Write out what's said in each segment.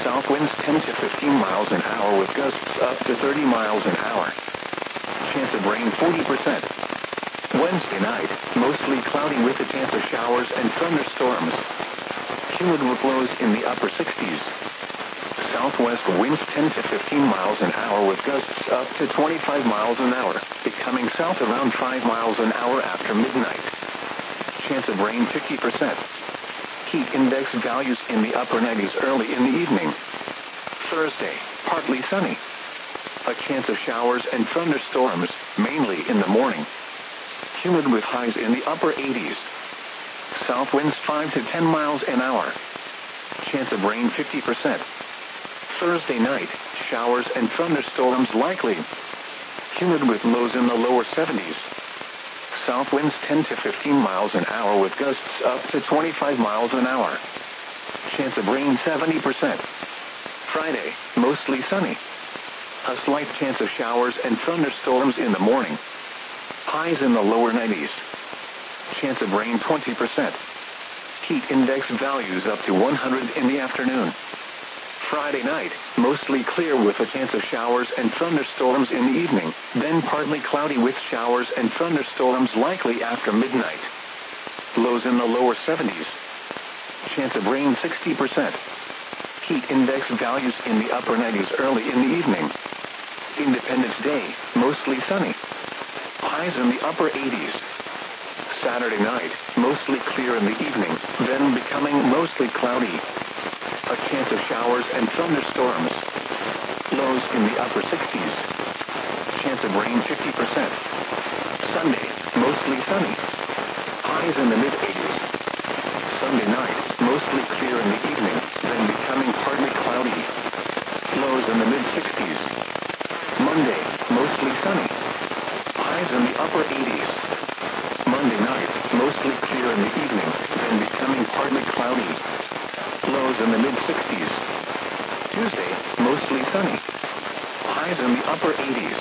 South winds 10 to 15 miles an hour with gusts up to 30 miles an hour. Chance of rain 40%. Wednesday night, mostly cloudy with a chance of showers and thunderstorms. Cumulative lows in the upper 60s. Southwest winds 10 to 15 miles an hour with gusts up to 25 miles an hour, becoming south around 5 miles an hour after midnight. Chance of rain 50%. Heat index values in the upper 90s early in the evening. Thursday, partly sunny. A chance of showers and thunderstorms, mainly in the morning. Humid with highs in the upper 80s. South winds 5 to 10 miles an hour. Chance of rain 50%. Thursday night, showers and thunderstorms likely. Humid with lows in the lower 70s. South winds 10 to 15 miles an hour with gusts up to 25 miles an hour. Chance of rain 70%. Friday, mostly sunny. A slight chance of showers and thunderstorms in the morning. Highs in the lower 90s. Chance of rain 20%. Heat index values up to 100 in the afternoon. Friday night, mostly clear with a chance of showers and thunderstorms in the evening, then partly cloudy with showers and thunderstorms likely after midnight. Lows in the lower 70s. Chance of rain 60%. Heat index values in the upper 90s early in the evening. Independence Day, mostly sunny. Highs in the upper 80s. Saturday night, mostly clear in the evening, then becoming mostly cloudy. A chance of showers and thunderstorms. Lows in the upper 60s. Chance of rain 50%. Sunday, mostly sunny. Highs in the mid-80s. Sunday night, mostly clear in the evening, then becoming partly cloudy. Lows in the mid-60s. Monday, mostly sunny. Highs in the upper 80s. Monday night, mostly clear in the evening, then becoming partly cloudy. Lows in the mid-60s. Tuesday, mostly sunny. Highs in the upper 80s.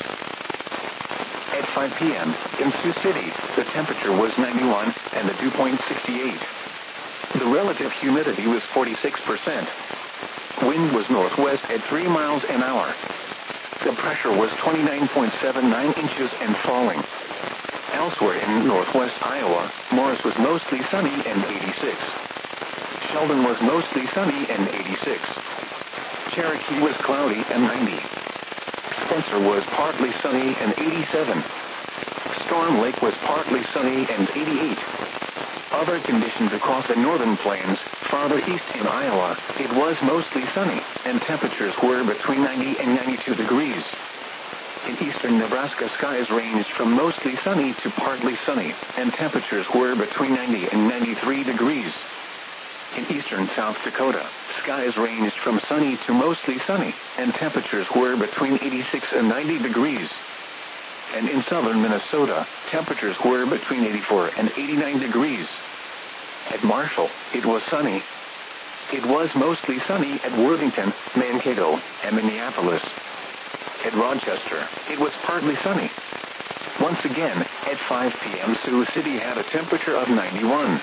At 5 p.m., in Sioux City, the temperature was 91 and the dew point 68. The relative humidity was 46%. Wind was northwest at 3 miles an hour. The pressure was 29.79 inches and falling. Elsewhere in northwest Iowa, Morris was mostly sunny and 86. Sheldon was mostly sunny and 86. Cherokee was cloudy and 90. Spencer was partly sunny and 87. Storm Lake was partly sunny and 88. Other conditions across the northern plains, farther east in Iowa, it was mostly sunny, and temperatures were between 90 and 92 degrees. In eastern Nebraska, skies ranged from mostly sunny to partly sunny, and temperatures were between 90 and 93 degrees. In eastern South Dakota, skies ranged from sunny to mostly sunny, and temperatures were between 86 and 90 degrees. And in southern Minnesota, temperatures were between 84 and 89 degrees. At Marshall, it was sunny. It was mostly sunny at Worthington, Mankato, and Minneapolis. At Rochester, it was partly sunny. Once again, at 5 p.m. Sioux City had a temperature of 91.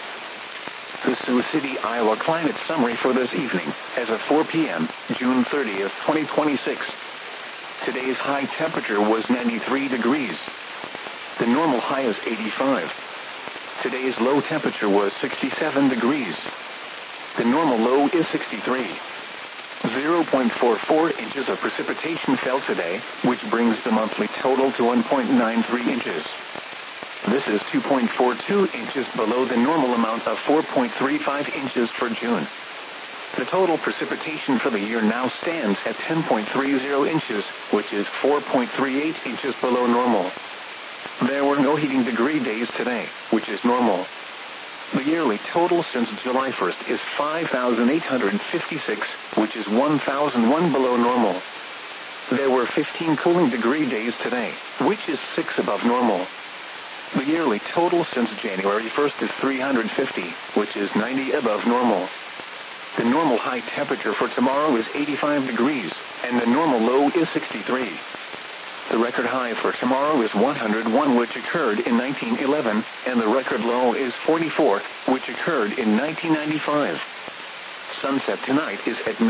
The Sioux City, Iowa climate summary for this evening, as of 4 p.m., June 30th, 2026. Today's high temperature was 93 degrees. The normal high is 85. Today's low temperature was 67 degrees. The normal low is 63. 0.44 inches of precipitation fell today, which brings the monthly total to 1.93 inches. This is 2.42 inches below the normal amount of 4.35 inches for June. The total precipitation for the year now stands at 10.30 inches, which is 4.38 inches below normal. There were no heating degree days today, which is normal. The yearly total since July 1st is 5,856, which is 1,001 below normal. There were 15 cooling degree days today, which is 6 above normal. The yearly total since January 1st is 350, which is 90 above normal. The normal high temperature for tomorrow is 85 degrees, and the normal low is 63. The record high for tomorrow is 101, which occurred in 1911, and the record low is 44, which occurred in 1995. Sunset tonight is at